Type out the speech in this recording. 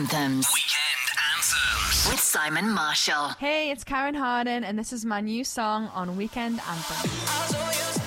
Weekend Anthems with Simon Marshall. Hey, it's Karen Hardin, and this is my new song on Weekend Anthems.